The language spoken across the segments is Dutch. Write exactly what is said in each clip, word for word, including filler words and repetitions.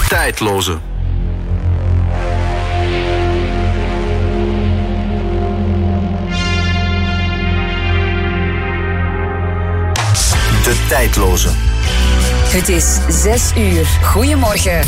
tijdloze. De tijdloze. Het is zes uur. Goedemorgen.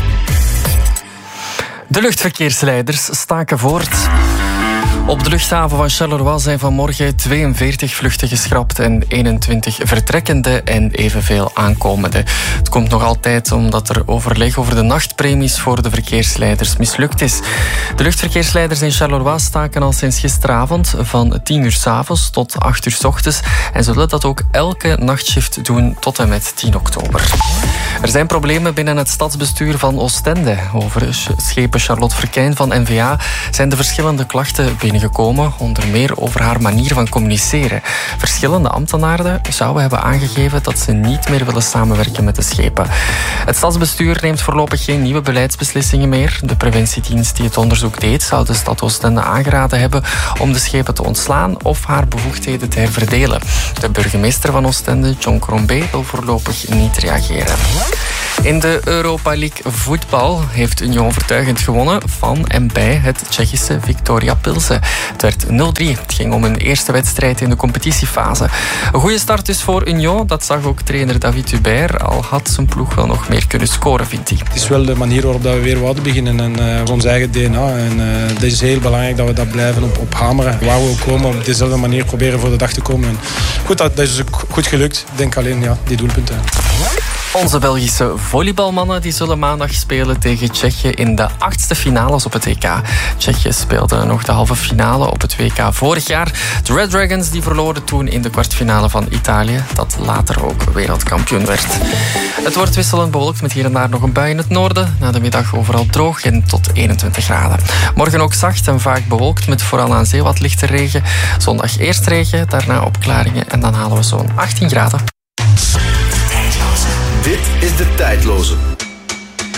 De luchtverkeersleiders staken voort. Op de luchthaven van Charleroi zijn vanmorgen tweeënveertig vluchten geschrapt en eenentwintig vertrekkende en evenveel aankomende. Het komt nog altijd omdat er overleg over de nachtpremies voor de verkeersleiders mislukt is. De luchtverkeersleiders in Charleroi staken al sinds gisteravond van tien uur 's avonds tot acht uur 's ochtends en zullen dat ook elke nachtshift doen tot en met tien oktober. Er zijn problemen binnen het stadsbestuur van Oostende. Over schepen Charlotte Verkijn van N V A zijn de verschillende klachten binnengekomen, onder meer over haar manier van communiceren. Verschillende ambtenaren zouden hebben aangegeven dat ze niet meer willen samenwerken met de schepen. Het stadsbestuur neemt voorlopig geen nieuwe beleidsbeslissingen meer. De preventiedienst die het onderzoek deed, zou de stad Oostende aangeraden hebben om de schepen te ontslaan of haar bevoegdheden te herverdelen. De burgemeester van Oostende, John Crombé, wil voorlopig niet reageren. In de Europa League voetbal heeft Union overtuigend gewonnen van en bij het Tsjechische Viktoria Pilsen. Het werd nul drie. Het ging om een eerste wedstrijd in de competitiefase. Een goede start dus voor Union. Dat zag ook trainer David Hubert. Al had zijn ploeg wel nog meer kunnen scoren, vindt hij. Het is wel de manier waarop we weer wouden beginnen. En uh, ons eigen D N A. En uh, het is heel belangrijk dat we dat blijven op, op hameren. Waar we ook komen, op dezelfde manier proberen voor de dag te komen. En goed, dat, dat is ook goed gelukt. Ik denk alleen, ja, die doelpunten. Onze Belgische volleybalmannen die zullen maandag spelen tegen Tsjechië in de achtste finales op het W K. Tsjechië speelde nog de halve finale op het W K vorig jaar. De Red Dragons die verloren toen in de kwartfinale van Italië, dat later ook wereldkampioen werd. Het wordt wisselend bewolkt met hier en daar nog een bui in het noorden. Na de middag overal droog en tot eenentwintig graden. Morgen ook zacht en vaak bewolkt met vooral aan zee wat lichte regen. Zondag eerst regen, daarna opklaringen en dan halen we zo'n achttien graden. Dit is de tijdloze.